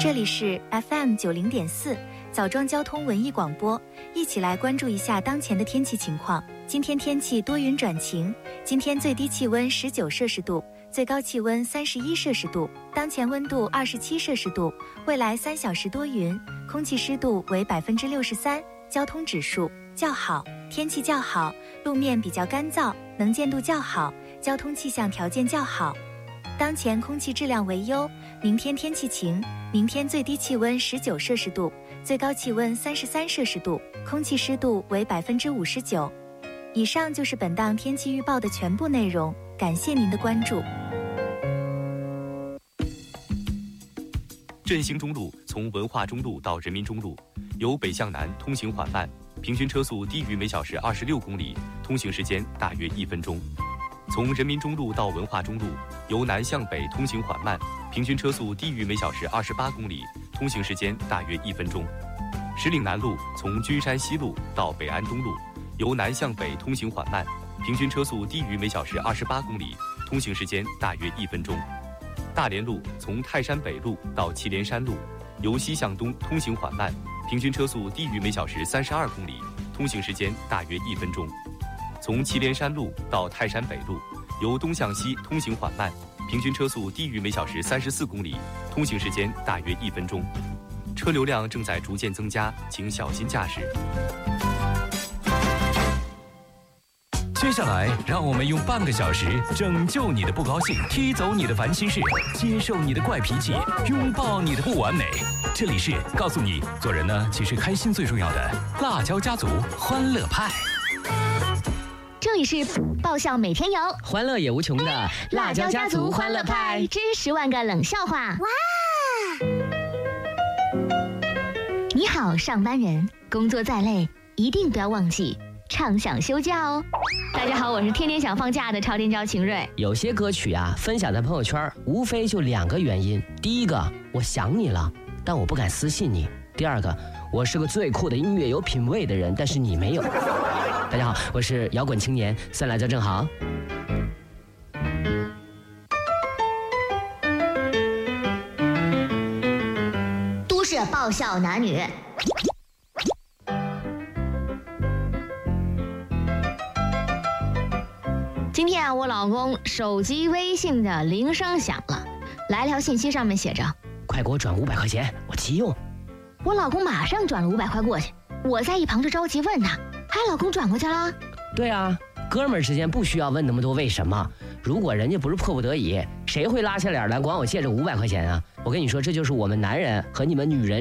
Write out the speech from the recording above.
这里是 FM90.4枣庄交通文艺广播，一起来关注一下当前的天气情况。今天天气多云转晴，今天最低气温19摄氏度，最高气温31摄氏度，当前温度27摄氏度。未来3小时多云，空气湿度为63%，交通指数较好，天气较好，路面比较干燥，能见度较好，交通气象条件较好。当前空气质量为优，明天天气晴，明天最低气温19摄氏度，最高气温33摄氏度，空气湿度为59%。以上就是本档天气预报的全部内容，感谢您的关注。 振兴中路从文化中路到人民中路，由北向南通行缓慢，平均车速低于每小时26公里，通行时间大约1分钟。从人民中路到文化中路，由南向北通行缓慢，平均车速低于每小时28公里，通行时间大约1分钟。石岭南路从君山西路到北安东路，由南向北通行缓慢，平均车速低于每小时28公里，通行时间大约1分钟。大连路从泰山北路到祁连山路，由西向东通行缓慢，平均车速低于每小时32公里，通行时间大约1分钟。从祁连山路到泰山北路，由东向西通行缓慢，平均车速低于每小时34公里，通行时间大约1分钟。车流量正在逐渐增加，请小心驾驶。 接下来，让我们用半个小时拯救你的不高兴，踢走你的烦心事，接受你的怪脾气，拥抱你的不完美。这里是告诉你，做人呢，其实开心最重要的辣椒家族欢乐派。 这里是爆笑每天有， 欢乐也无穷的辣椒家族欢乐派之10万个冷笑话。哇！你好，上班人，工作再累，一定不要忘记畅想休假哦。大家好，我是天天想放假的超天骄秦瑞。 有些歌曲啊，分享在朋友圈，无非就2个原因：第一个，我想你了，但我不敢私信你；第二个，我是个最酷的音乐有品味的人，但是你没有。大家好，我是摇滚青年三来泽正好。 都市爆笑男女。今天啊，我老公手机微信的铃声响了，来条信息，上面写着： 快给我转500块钱，我急用。 我老公马上转了500块过去，我在一旁就着急问他：哎，老公转过去了？ 对啊，哥们儿之间不需要问那么多为什么。如果人家不是迫不得已，谁会拉下脸来管我借这500块钱啊？我跟你说，这就是我们男人和你们女人